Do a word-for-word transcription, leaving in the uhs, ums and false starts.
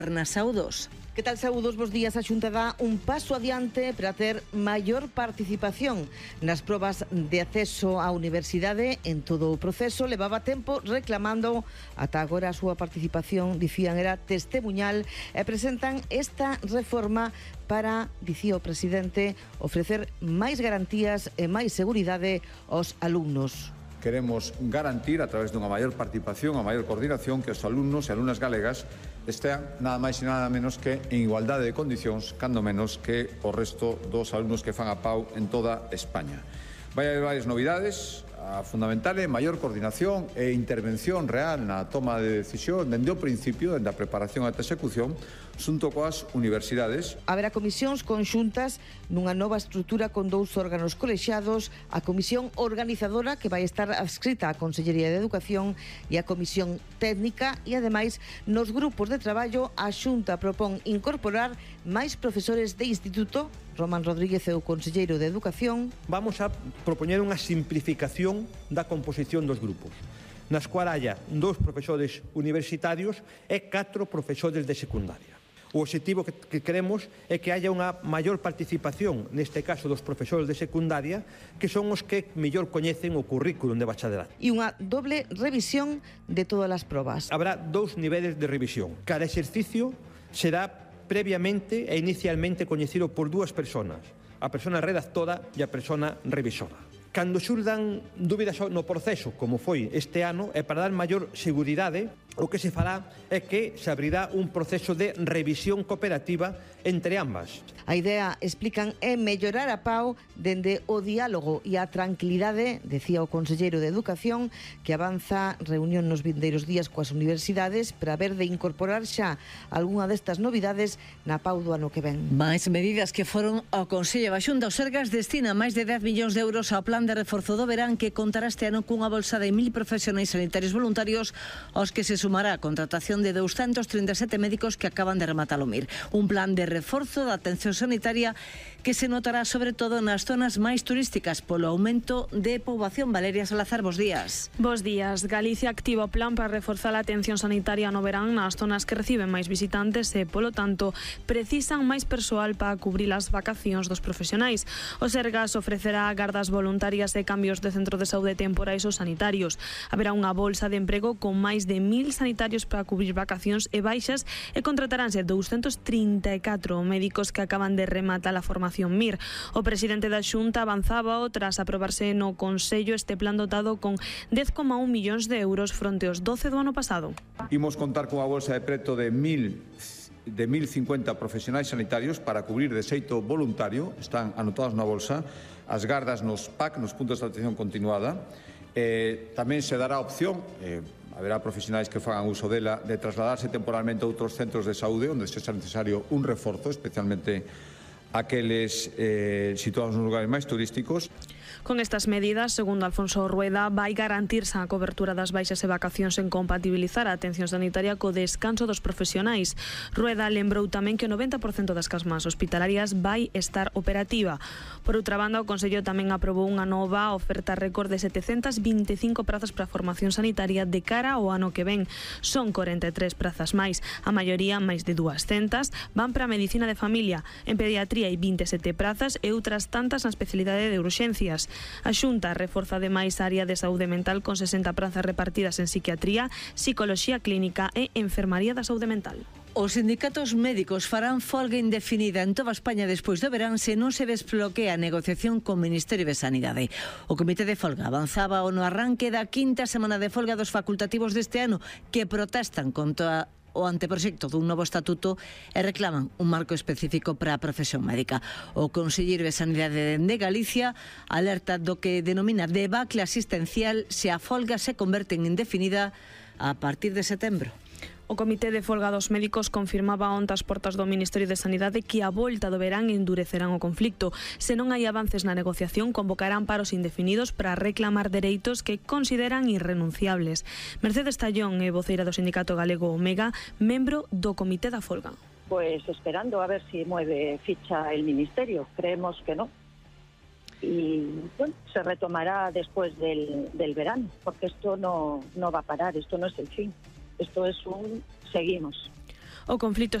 Na Saúdos. Que tal, Saúdos? Bos días. A Xunta dá un paso adiante para ter maior participación nas probas de acceso á universidade en todo o proceso. Levaba tempo reclamando, ata agora a súa participación, dicían, era testemuñal, e presentan esta reforma para, dicía o presidente, ofrecer máis garantías e máis seguridade aos alumnos. Queremos garantir, a través dunha maior participación, a maior coordinación, que os alumnos e alumnas galegas estean nada máis e nada menos que en igualdade de condicións, cando menos que o resto dos alumnos que fan a P A U en toda España. Vai haber varias novidades, a fundamental é maior coordinación e intervención real na toma de decisión dende o principio, dende a preparación ata a execución, xunto coas universidades. Haberá comisións conxuntas nunha nova estrutura con dous órganos colexiados, a comisión organizadora, que vai estar adscrita á Consellería de Educación, e a comisión técnica, e ademais nos grupos de traballo a Xunta propón incorporar máis profesores de instituto. Román Rodríguez é o conselleiro de Educación. Vamos a propoñer unha simplificación da composición dos grupos, nas cual haya dous profesores universitarios e catro profesores de secundaria. O obxectivo que, que queremos é que haya unha maior participación, neste caso dos profesores de secundaria, que son os que mellor coñecen o currículum de bacharelato. E unha doble revisión de todas as probas. Habrá dous niveles de revisión. Cada exercicio será previamente e inicialmente coñecido por dúas persoas, a persona redactora e a persona revisora. Cando xurdan dúbidas no proceso, como foi este ano, e para dar maior seguridade, o que se fará é que se abrirá un proceso de revisión cooperativa entre ambas. A idea, explican, é mellorar a P A U dende o diálogo e a tranquilidade, decía o conselleiro de Educación, que avanza reunión nos vindeiros días coas universidades para ver de incorporar xa algunha destas novidades na P A U do ano que ven. Máis medidas que foron ao Consello da Xunta. O Sergas destina máis de dez millóns de euros ao plan de reforzo do verán, que contará este ano cunha bolsa de mil profesionais sanitarios voluntarios, aos que se sumará a contratación de douscentos trinta e sete médicos que acaban de rematar o M I R. Un plan de reforzo da atención sanitaria que se notará sobre todo nas zonas máis turísticas polo aumento de poboación. Valeria Salazar, bos días. Bos días. Galicia activa o plan para reforzar a atención sanitaria no verán nas zonas que reciben máis visitantes e, polo tanto, precisan máis persoal para cubrir as vacacións dos profesionais. O Sergas ofrecerá gardas voluntarias e cambios de centro de saúde temporais aos sanitarios. Haberá unha bolsa de emprego con máis de mil sanitarios para cubrir vacacións e baixas, e contrataránse douscentos trinta e catro médicos que acaban de rematar a formación M I R. O presidente da Xunta avanzaba tras aprobarse no Consello este plan dotado con dez coma un millóns de euros fronte aos doce do ano pasado. Imos contar cunha bolsa de preto de mil de mil cincuenta profesionais sanitarios para cubrir de xeito voluntario, están anotados na bolsa, as gardas nos P A C, nos puntos de atención continuada. Eh, tamén se dará opción, eh, haberá profesionais que fagan uso dela, de trasladarse temporalmente a outros centros de saúde onde sexa necesario un reforzo, especialmente aqueles eh, situados nos lugares máis turísticos. Con estas medidas, segundo Alfonso Rueda, vai garantirse a cobertura das baixas e vacacións en compatibilizar a atención sanitaria co descanso dos profesionais. Rueda lembrou tamén que o noventa por cento das camas hospitalarias vai estar operativa. Por outra banda, o Consello tamén aprobou unha nova oferta récord de setecentas vinte e cinco prazas para a formación sanitaria de cara ao ano que ven. Son corenta e tres prazas máis, a maioría, máis de duascentas, van para a medicina de familia. En pediatría hai vinte e sete prazas e outras tantas na especialidade de urxencias. A Xunta reforza ademais a área de saúde mental con sesenta prazas repartidas en psiquiatría, psicoloxía clínica e enfermaría da saúde mental. Os sindicatos médicos farán folga indefinida en toda España despois do verán se non se desbloquea a negociación co Ministerio de Sanidade. O Comité de Folga avanzaba no arranque da quinta semana de folga dos facultativos deste ano, que protestan contra o anteproxecto dun novo estatuto e reclaman un marco específico para a profesión médica. O Conselleiro de Sanidade de Galicia alerta do que denomina debacle asistencial se a folga se converte en indefinida a partir de setembro. O Comité de Folga dos Médicos confirmaba onte ás portas do Ministerio de Sanidade que a volta do verán endurecerán o conflicto. Se non hai avances na negociación, convocarán paros indefinidos para reclamar dereitos que consideran irrenunciables. Mercedes Tallón é voceira do sindicato galego Omega, membro do Comité da Folga. Pues esperando a ver si mueve ficha el Ministerio. Creemos que no. Y bueno, se retomará después del, del verano, porque esto no, no va a parar, esto no es el fin. Esto es un seguimos. O conflito